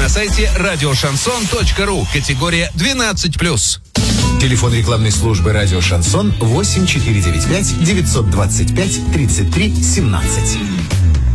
на сайте радиошансон.ру. Категория 12+. Телефон рекламной службы «Радио Шансон» 8495 925 33 17.